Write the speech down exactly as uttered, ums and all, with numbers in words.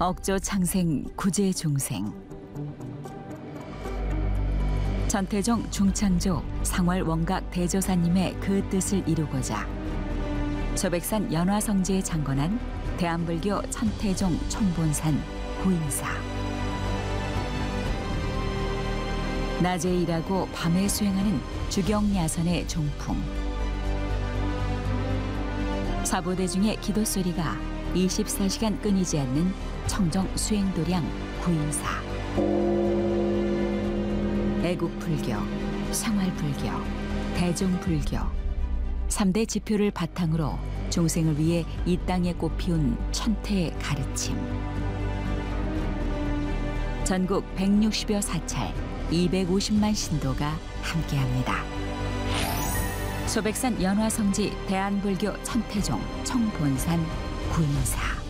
억조 창생 구제 중생. 천태종 중창조 상월 원각 대조사님의 그 뜻을 이루고자 소백산 연화성지에 창건한 대한불교 천태종 총본산 구인사. 낮에 일하고 밤에 수행하는 주경야선의 종풍. 사보대 중의 기도 소리가 이십사 시간 끊이지 않는 청정 수행도량 구인사. 애국불교, 생활불교, 대중불교 삼 대 지표를 바탕으로 중생을 위해 이 땅에 꽃피운 천태의 가르침. 전국 백육십여 사찰 이백오십만 신도가 함께합니다. 소백산 연화성지 대한불교 천태종 총본산 구인사.